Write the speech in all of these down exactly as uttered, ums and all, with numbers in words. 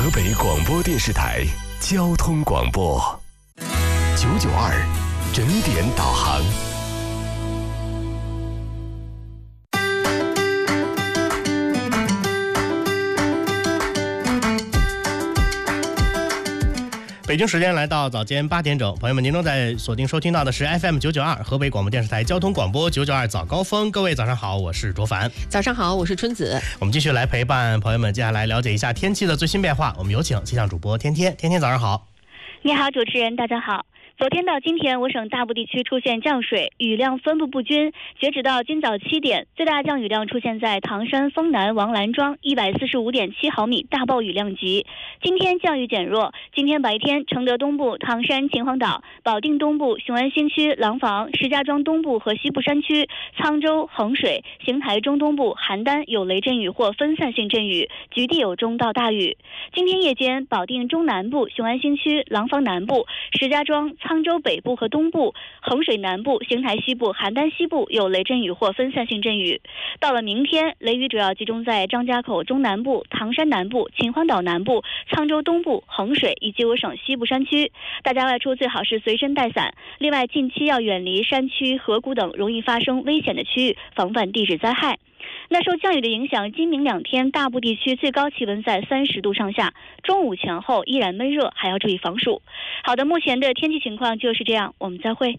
河北广播电视台交通广播九九二整点导航。 北京时间来到早间八点整，朋友们，您正在锁定收听到的是 F M 九九二河北广播电视台交通广播九九二早高峰。各位早上好，我是卓凡。 早上好，我是春子。 我们继续来陪伴朋友们，接下来了解一下天气的最新变化。我们有请气象主播天天。天天早上好。 你好，主持人，大家好。昨天到今天，我省大部地区出现降水，雨量分布不均。截止到今早七点，最大降雨量出现在唐山丰南王兰庄一百四十五点七毫米大暴雨量级。今天降雨减弱。今天白天，承德东部、唐山秦皇岛、保定东部、雄安新区、廊坊、石家庄东部和西部山区、沧州、衡水、邢台中东部、邯郸有雷阵雨或分散性阵雨，局地有中到大雨。今天夜间，保定中南部、雄安新区、廊坊南部、石家庄、沧州北部和东部、衡水南部、邢台西部、邯郸西部有雷阵雨或分散性阵雨。到了明天，雷雨主要集中在张家口中南部、唐山南部、秦皇岛南部、沧州东部、衡水以及我省西部山区。大家外出最好是随身带伞。另外，近期要远离山区、河谷等容易发生危险的区域，防范地质灾害。那受降雨的影响，今明两天大部地区最高气温在三十度上下，中午前后依然闷热，还要注意防暑。好的，目前的天气情况就是这样，我们再会。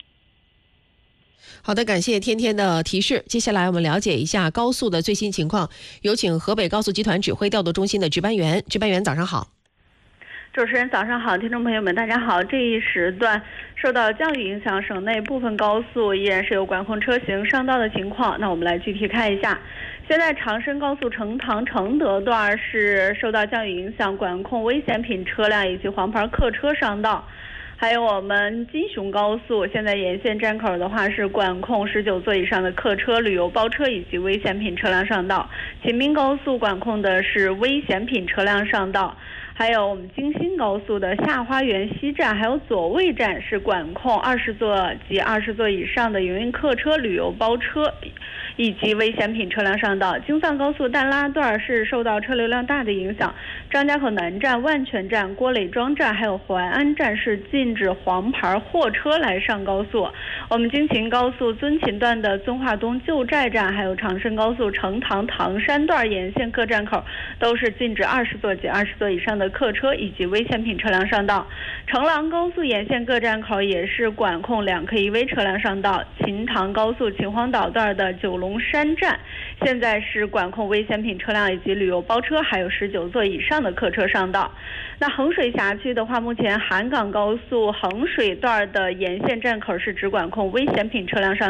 好的，感谢天天的提示。接下来我们了解一下高速的最新情况，有请河北高速集团指挥调度中心的值班员。值班员早上好。 主持人早上好，听众朋友们大家好。这一时段受到降雨影响，省内部分高速依然是有管控车型上道的情况。那我们来具体看一下，现在长深高速成唐承德段是受到降雨影响，管控危险品车辆以及黄牌客车上道。还有我们金雄高速现在沿线站口的话是管控十九座以上的客车、旅游包车以及危险品车辆上道。秦滨高速管控的是危险品车辆上道。还有我们京新高速的下花园西站还有左卫站是管控二十座及二十座以上的营运客车、旅游包车以及危险品车辆上道。京藏高速旦拉段是受到车流量大的影响，张家口南站、万泉站、郭磊庄站还有淮安站是禁止黄牌货车来上高速。我们京秦高速遵秦段的遵化东旧寨站还有长深高速成唐唐山段沿线各站口都是禁止二十座及二十座以上的客车以及危险品车辆上道。成廊高速沿线各站口也是管控两客一危车辆上道。秦唐高速秦皇岛段的九龙山站现在是管控危险品车辆以及旅游包车还有十九座以上的客车上道。那衡水辖区的话，目前韩港高速衡水段的沿线站口是只管控危险品车辆上道。